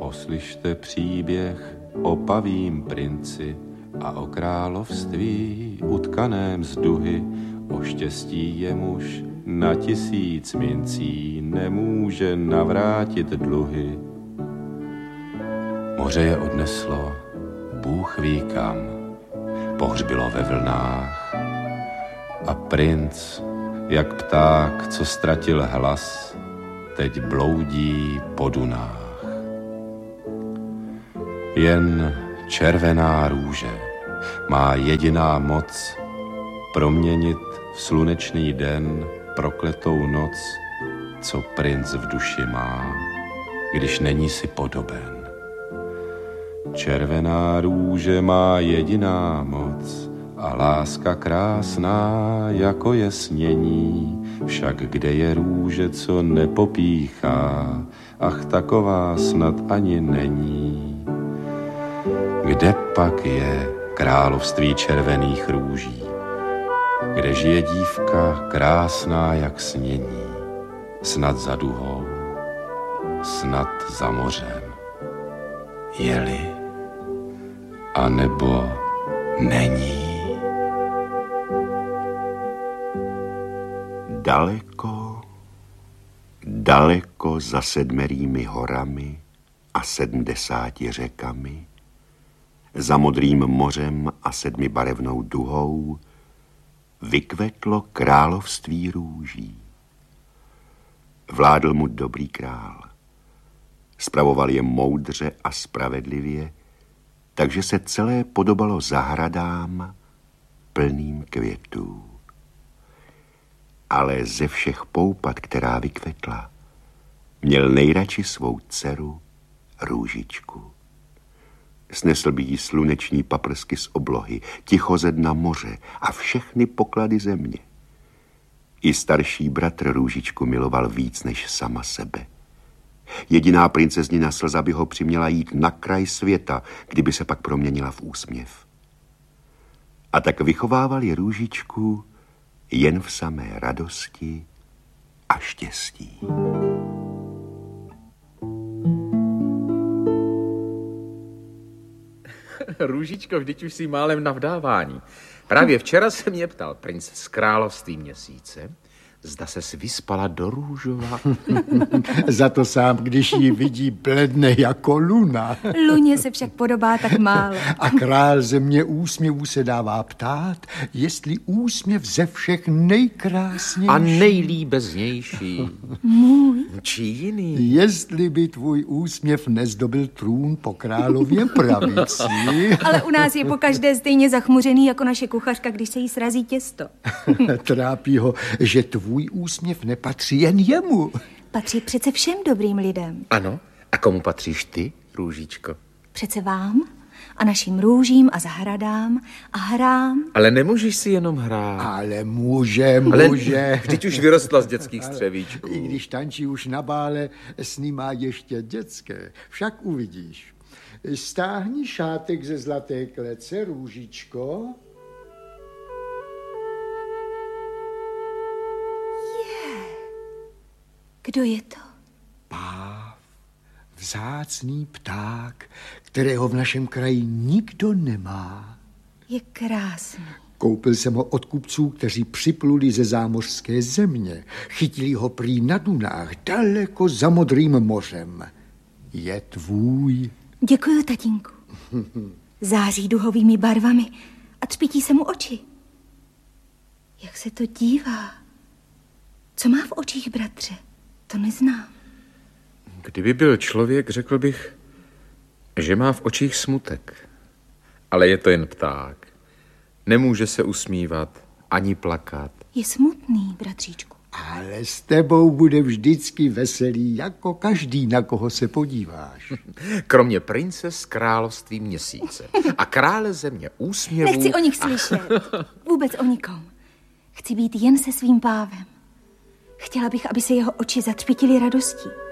Poslyšte příběh o pavím princi a o království utkaném z duhy, o štěstí jemuž na 1000 mincí nemůže navrátit dluhy. Moře je odneslo, Bůh ví kam, pohřbilo ve vlnách a princ, jak pták, co ztratil hlas, teď bloudí po dunách. Jen červená růže má jediná moc proměnit v slunečný den prokletou noc, co princ v duši má, když není si podoben. Červená růže má jediná moc a láska krásná, jako je snění, však kde je růže, co nepopíchá, ach taková snad ani není. Kde pak je království červených růží, kde žije dívka krásná jak snění, snad za duhou, snad za mořem, je-li, anebo není. Daleko, daleko za 7 horami a 70 řekami, za modrým mořem a 7barevnou duhou vykvetlo království růží. Vládl mu dobrý král. Spravoval je moudře a spravedlivě, takže se celé podobalo zahradám plným květů. Ale ze všech poupat, která vykvetla, měl nejradši svou dceru Růžičku. Snesl by jí sluneční paprsky z oblohy, ticho ze dna moře a všechny poklady země. I starší bratr Růžičku miloval víc než sama sebe. Jediná princeznina slza by ho přiměla jít na kraj světa, kdyby se pak proměnila v úsměv. A tak vychovávali Růžičku jen v samé radosti a štěstí. Růžičko, vždyť už jsi málem na vdávání. Právě včera se mě ptal princ z království měsíce, zda ses vyspala do růžova. Za to sám, když ji vidí, bledne jako luna. Luně se však podobá tak málo. A král země úsměvů se dává ptát, jestli úsměv ze všech nejkrásnější. A nejlíbeznější. Můj. Či jiný. Jestli by tvůj úsměv nezdobil trůn po králově pravici. Ale u nás je pokaždé stejně zachmuřený jako naše kuchařka, když se jí srazí těsto. Trápí ho, že tvůj úsměv nepatří jen jemu. Patří přece všem dobrým lidem. Ano, a komu patříš ty, Růžičko? Přece vám a našim růžím a zahradám a hrám. Ale nemůžeš si jenom hrát. Ale může. Vždyť už vyrostla z dětských střevíčků. I když tančí už na bále, sny má ještě dětské. Však uvidíš. Stáhni šátek ze zlaté klece, Růžičko. Kdo je to? Páv, vzácný pták, kterého v našem kraji nikdo nemá. Je krásný. Koupil jsem ho od kupců, kteří připluli ze zámořské země. Chytili ho prý na dunách, daleko za modrým mořem. Je tvůj. Děkuju, tatínku. Září duhovými barvami a třpítí se mu oči. Jak se to dívá? Co má v očích, bratře? To neznám. Kdyby byl člověk, řekl bych, že má v očích smutek. Ale je to jen pták. Nemůže se usmívat ani plakat. Je smutný, bratříčku. Ale s tebou bude vždycky veselý, jako každý, na koho se podíváš. Kromě prince z království měsíce a krále země úsměvů. Nechci o nich slyšet. Vůbec o nikom. Chci být jen se svým pávem. Chtěla bych, aby se jeho oči zatřpítily radostí.